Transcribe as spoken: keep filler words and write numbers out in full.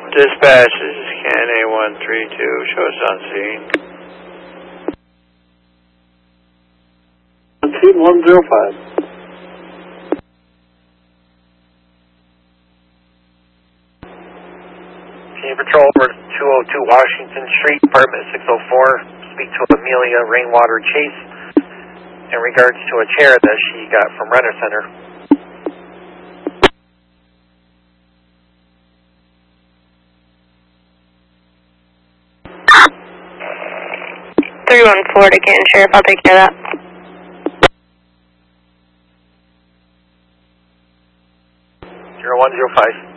Dispatch, this is Can A one three two, show us on scene. On scene one zero five. Can you patrol over two oh two Washington Street, apartment six oh four, speak to Amelia Rainwater Chase in regards to a chair that she got from Renner Center. three one four to Canton Sheriff, I'll take care of that. zero one zero five.